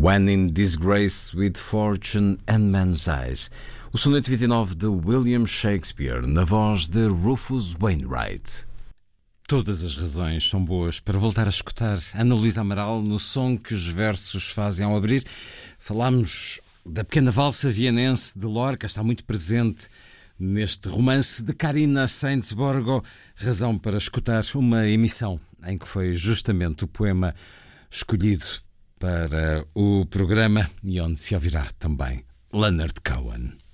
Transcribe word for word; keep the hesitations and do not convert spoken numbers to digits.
When in Disgrace with Fortune and Man's Eyes. O soneto vinte e nove de William Shakespeare, na voz de Rufus Wainwright. Todas as razões são boas para voltar a escutar Ana Luísa Amaral no som que os versos fazem ao abrir. Falámos da pequena valsa vienense de Lorca, está muito presente neste romance de Carina Sainz-Borgo, razão para escutar uma emissão em que foi justamente o poema escolhido para o programa e onde se ouvirá também Leonard Cohen.